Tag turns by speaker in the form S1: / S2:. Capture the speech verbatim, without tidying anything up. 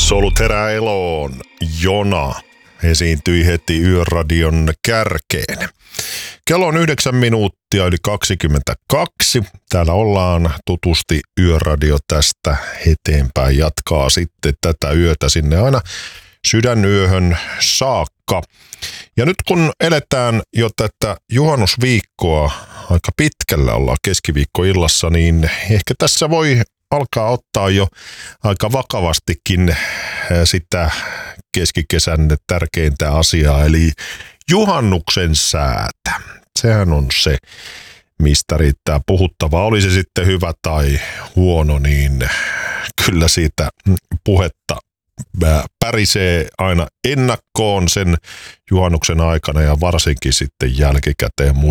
S1: Tässä on ollut Herää eloon. Jona esiintyi heti Yöradion kärkeen. Kello on yhdeksän minuuttia yli kaksikymmentäkaksi. Täällä ollaan tutusti. Yöradio tästä eteenpäin jatkaa sitten tätä yötä sinne aina sydänyöhön saakka. Ja nyt kun eletään jo tätä juhannusviikkoa aika pitkällä, ollaan keskiviikkoillassa, niin ehkä tässä voi alkaa ottaa jo aika vakavastikin sitä keskikesän tärkeintä asiaa, eli juhannuksen säätä. Sehän on se, mistä riittää puhuttavaa. Oli se sitten hyvä tai huono, niin kyllä siitä puhetta pärisee aina ennakkoon sen juhannuksen aikana ja varsinkin sitten jälkikäteen